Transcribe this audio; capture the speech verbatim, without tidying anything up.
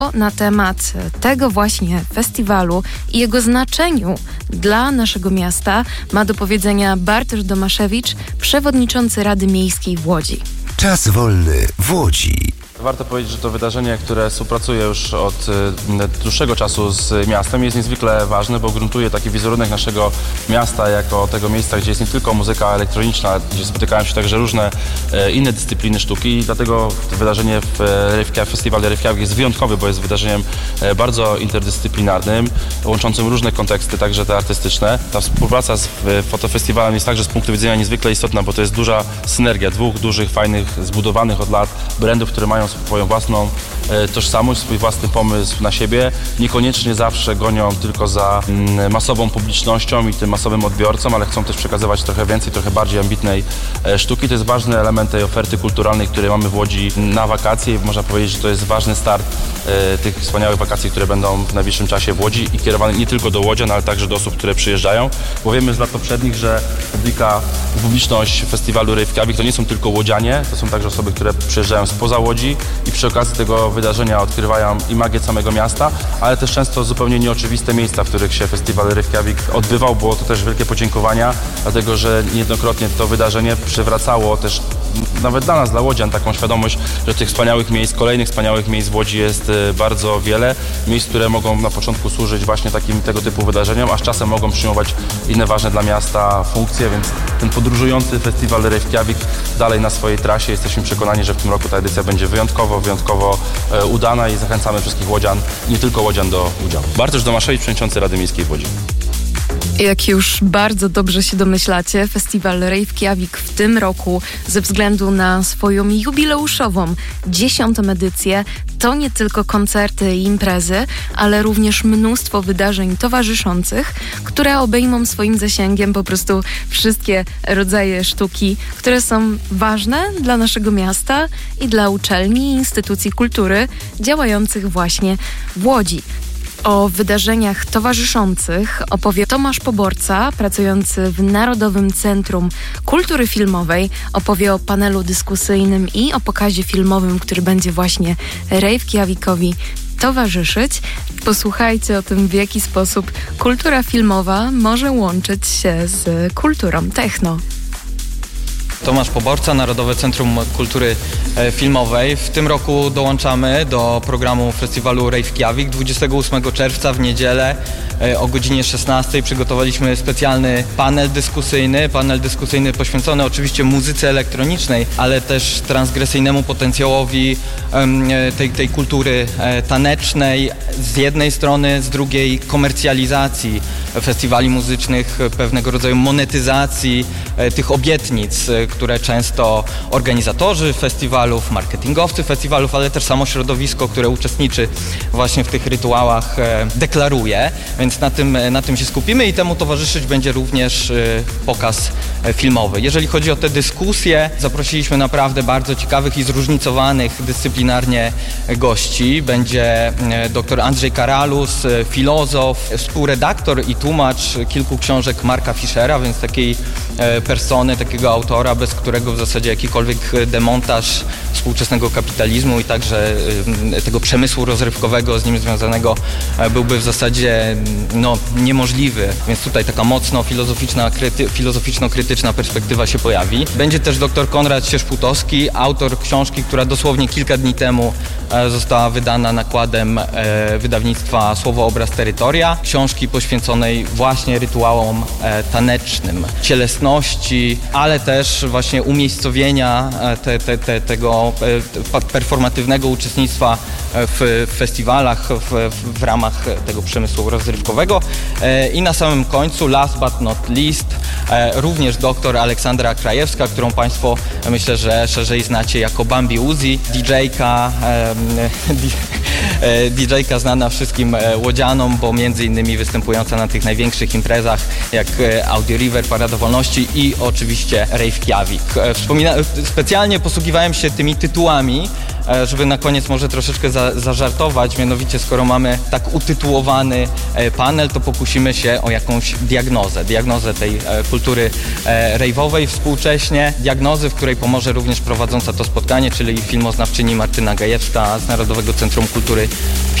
Na temat tego właśnie festiwalu i jego znaczeniu dla naszego miasta ma do powiedzenia Bartosz Domaszewicz, przewodniczący Rady Miejskiej w Łodzi. Czas wolny w Łodzi. Warto powiedzieć, że to wydarzenie, które współpracuje już od y, dłuższego czasu z miastem, jest niezwykle ważne, bo gruntuje taki wizerunek naszego miasta jako tego miejsca, gdzie jest nie tylko muzyka elektroniczna, gdzie spotykają się także różne y, inne dyscypliny sztuki i dlatego to wydarzenie w Rave, Festiwal Rave jest wyjątkowy, bo jest wydarzeniem y, bardzo interdyscyplinarnym, łączącym różne konteksty, także te artystyczne. Ta współpraca z y, fotofestiwalem jest także z punktu widzenia niezwykle istotna, bo to jest duża synergia dwóch dużych, fajnych, zbudowanych od lat brandów, które mają swoją własną e, tożsamość, swój własny pomysł na siebie. Niekoniecznie zawsze gonią tylko za mm, masową publicznością i tym masowym odbiorcą, ale chcą też przekazywać trochę więcej, trochę bardziej ambitnej e, sztuki. To jest ważny element tej oferty kulturalnej, której mamy w Łodzi na wakacje. Można powiedzieć, że to jest ważny start e, tych wspaniałych wakacji, które będą w najbliższym czasie w Łodzi i kierowane nie tylko do łodzian, ale także do osób, które przyjeżdżają. Bo wiemy z lat poprzednich, że publika, publiczność festiwalu Rave to nie są tylko łodzianie, to są także osoby, które przyjeżdżają spoza Łodzi i przy okazji tego wydarzenia odkrywają i magię samego miasta, ale też często zupełnie nieoczywiste miejsca, w których się festiwal Reykjavik odbywał. Było to też wielkie podziękowania, dlatego że niejednokrotnie to wydarzenie przywracało też nawet dla nas, dla łodzian, taką świadomość, że tych wspaniałych miejsc, kolejnych wspaniałych miejsc w Łodzi jest bardzo wiele. Miejsc, które mogą na początku służyć właśnie takim tego typu wydarzeniom, a z czasem mogą przyjmować inne ważne dla miasta funkcje, więc ten podróżujący festiwal Reykjavik dalej na swojej trasie. Jesteśmy przekonani, że w tym roku ta edycja będzie wyjątkowo, wyjątkowo e, udana i zachęcamy wszystkich łodzian, nie tylko łodzian do udziału. Bartosz Domaszewicz, przewodniczący Rady Miejskiej w Łodzi. Jak już bardzo dobrze się domyślacie, festiwal Reykjavik w tym roku ze względu na swoją jubileuszową dziesiątą edycję to nie tylko koncerty i imprezy, ale również mnóstwo wydarzeń towarzyszących, które obejmą swoim zasięgiem po prostu wszystkie rodzaje sztuki, które są ważne dla naszego miasta i dla uczelni i instytucji kultury działających właśnie w Łodzi. O wydarzeniach towarzyszących opowie Tomasz Poborca, pracujący w Narodowym Centrum Kultury Filmowej. Opowie o panelu dyskusyjnym i o pokazie filmowym, który będzie właśnie Reykjavikowi towarzyszyć. Posłuchajcie o tym, w jaki sposób kultura filmowa może łączyć się z kulturą techno. Tomasz Poborca, Narodowe Centrum Kultury Filmowej. W tym roku dołączamy do programu festiwalu Reykjavik. dwudziestego ósmego czerwca w niedzielę o godzinie szesnastej przygotowaliśmy specjalny panel dyskusyjny. Panel dyskusyjny poświęcony oczywiście muzyce elektronicznej, ale też transgresyjnemu potencjałowi tej, tej kultury tanecznej z jednej strony, z drugiej komercjalizacji festiwali muzycznych, pewnego rodzaju monetyzacji tych obietnic, które często organizatorzy festiwalów, marketingowcy festiwalów, ale też samo środowisko, które uczestniczy właśnie w tych rytuałach, deklaruje. Więc na tym, na tym się skupimy i temu towarzyszyć będzie również pokaz filmowy. Jeżeli chodzi o te dyskusje, zaprosiliśmy naprawdę bardzo ciekawych i zróżnicowanych dyscyplinarnie gości. Będzie dr Andrzej Karalus, filozof, współredaktor i tłumacz kilku książek Marka Fischera, więc takiej persony, takiego autora, bez którego w zasadzie jakikolwiek demontaż współczesnego kapitalizmu i także tego przemysłu rozrywkowego z nim związanego byłby w zasadzie no, niemożliwy. Więc tutaj taka mocno filozoficzna, kryty, filozoficzno-krytyczna perspektywa się pojawi. Będzie też dr Konrad Sierzputowski, autor książki, która dosłownie kilka dni temu została wydana nakładem wydawnictwa Słowo, Obraz, Terytoria. Książki poświęconej właśnie rytuałom tanecznym, cielesności, ale też właśnie umiejscowienia te, te, te, tego performatywnego uczestnictwa w festiwalach w, w ramach tego przemysłu rozrywkowego. I na samym końcu, last but not least, również dr Aleksandra Krajewska, którą Państwo myślę, że szerzej znacie jako Bambi Uzi, didżejka, didżejka znana wszystkim łodzianom, bo między innymi występująca na tych największych imprezach jak Audio River, Parada Wolności i oczywiście Reykjavik. Wspomina- specjalnie posługiwałem się tymi tytułami, e, żeby na koniec może troszeczkę za, zażartować, mianowicie skoro mamy tak utytułowany e, panel, to pokusimy się o jakąś diagnozę, diagnozę tej e, kultury e, rejwowej współcześnie, diagnozy, w której pomoże również prowadząca to spotkanie, czyli filmoznawczyni Martyna Gajewska z Narodowego Centrum Kultury